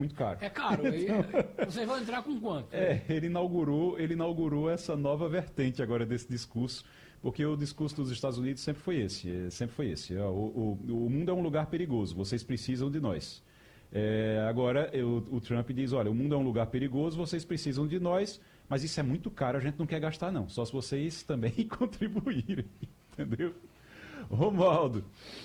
muito caro. É caro. Aí, vocês vão entrar com quanto? Ele inaugurou essa nova vertente agora desse discurso, porque o discurso dos Estados Unidos sempre foi esse. O mundo é um lugar perigoso, vocês precisam de nós. Agora, o Trump diz, olha, o mundo é um lugar perigoso, vocês precisam de nós, mas isso é muito caro, a gente não quer gastar não, só se vocês também contribuírem, entendeu? Romualdo,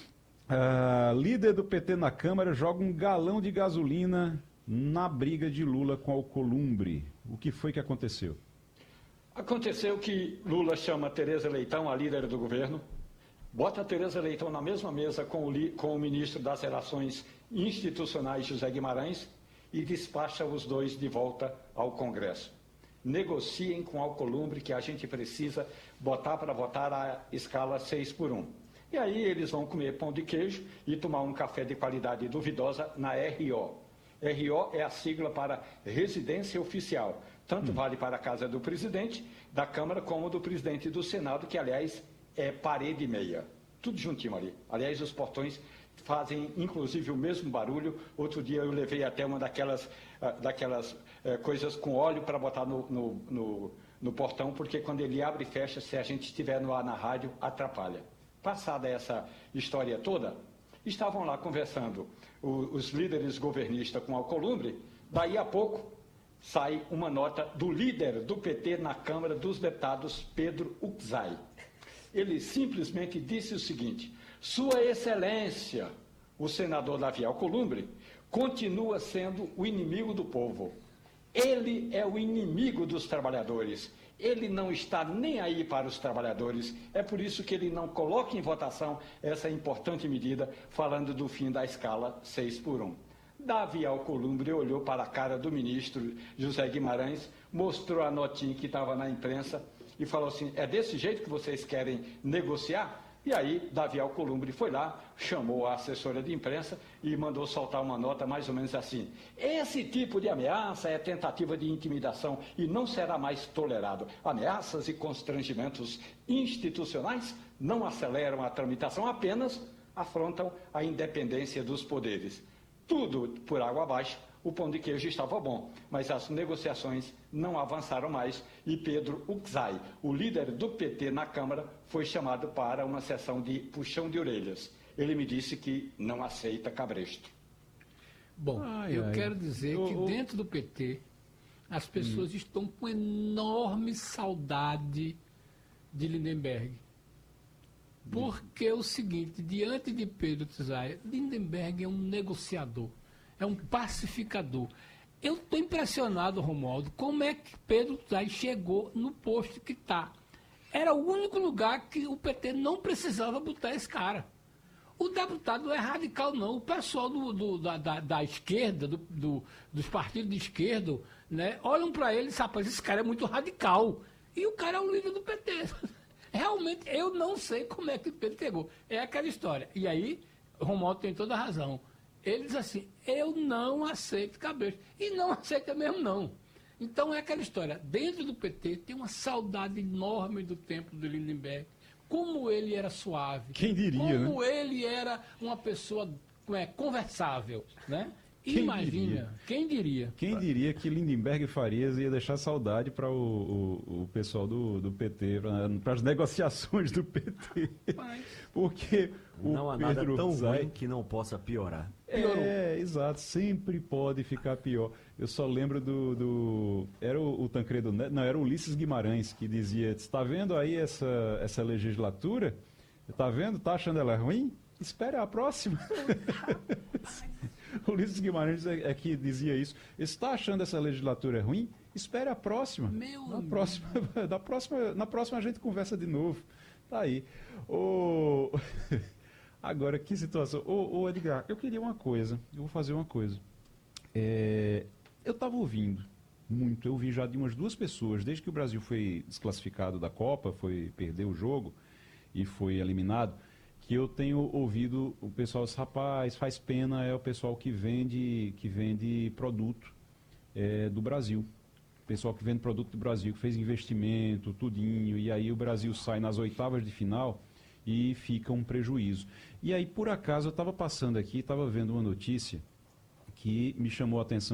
líder do PT na Câmara joga um galão de gasolina na briga de Lula com Alcolumbre. O que foi que aconteceu? Aconteceu que Lula chama Tereza Leitão, a líder do governo, bota a Tereza Leitão na mesma mesa com o ministro das Relações Institucionais, José Guimarães, e despacha os dois de volta ao Congresso. Negociem com Alcolumbre que a gente precisa botar para votar a escala 6x1. E aí eles vão comer pão de queijo e tomar um café de qualidade duvidosa na RO. RO é a sigla para residência oficial. Tanto vale para a casa do presidente da Câmara como do presidente do Senado, que, aliás, é parede e meia. Tudo juntinho ali. Aliás, os portões fazem, inclusive, o mesmo barulho. Outro dia eu levei até uma daquelas coisas com óleo para botar no portão, porque quando ele abre e fecha, se a gente estiver no ar na rádio, atrapalha. Passada essa história toda, estavam lá conversando os líderes governistas com Alcolumbre, daí a pouco sai uma nota do líder do PT na Câmara dos Deputados, Pedro Uczai. Ele simplesmente disse o seguinte: Sua Excelência, o senador Davi Alcolumbre, continua sendo o inimigo do povo. Ele é o inimigo dos trabalhadores. Ele não está nem aí para os trabalhadores. É por isso que ele não coloca em votação essa importante medida, falando do fim da escala 6x1. Davi Alcolumbre olhou para a cara do ministro José Guimarães, mostrou a notinha que estava na imprensa e falou assim: é desse jeito que vocês querem negociar? E aí, Davi Alcolumbre foi lá, chamou a assessora de imprensa e mandou soltar uma nota mais ou menos assim: esse tipo de ameaça é tentativa de intimidação e não será mais tolerado. Ameaças e constrangimentos institucionais não aceleram a tramitação, apenas afrontam a independência dos poderes. Tudo por água abaixo. O pão de queijo estava bom, mas as negociações não avançaram mais e Pedro Uczai, o líder do PT na Câmara, foi chamado para uma sessão de puxão de orelhas. Ele me disse que não aceita cabresto. Bom, eu quero dizer que dentro do PT as pessoas estão com enorme saudade de Lindenberg. Porque é o seguinte, diante de Pedro Uczai, Lindenberg é um negociador. É um pacificador. Eu estou impressionado, Romualdo, como é que Pedro Uczai chegou no posto que está. Era o único lugar que o PT não precisava botar esse cara. O deputado não é radical, não. O pessoal da esquerda, dos partidos de esquerda, né, olham para ele e dizem, rapaz, esse cara é muito radical. E o cara é o líder do PT. Realmente, eu não sei como é que o Pedro chegou. É aquela história. E aí, Romualdo tem toda a razão. Ele diz assim, eu não aceito cabresto. E não aceita mesmo, não. Então é aquela história. Dentro do PT tem uma saudade enorme do tempo do Lindenberg. Como ele era suave. Quem diria, como ele era uma pessoa conversável, né? Imagina, quem diria? Quem diria que Lindenberg e Farias ia deixar saudade para o pessoal do PT, para as negociações do PT. Porque não há nada tão ruim que não possa piorar. Exato, sempre pode ficar pior. Eu só lembro era o Tancredo Neto, não, era o Ulisses Guimarães, que dizia, está vendo aí essa legislatura? Está vendo? Está achando ela ruim? Espere a próxima. O Ulisses Guimarães é que dizia isso. Está achando essa legislatura ruim? Espere a próxima. Na próxima a gente conversa de novo. Tá aí. Agora, que situação. Edgar, eu queria uma coisa. Eu vou fazer uma coisa. Eu estava ouvindo muito. Eu ouvi já de umas 2 pessoas, desde que o Brasil foi desclassificado da Copa, perdeu o jogo e foi eliminado, que eu tenho ouvido o pessoal dizer, rapaz, faz pena, é o pessoal que vende produto do Brasil. O pessoal que vende produto do Brasil, que fez investimento, tudinho, e aí o Brasil sai nas oitavas de final e fica um prejuízo. E aí, por acaso, eu estava passando aqui, estava vendo uma notícia que me chamou a atenção.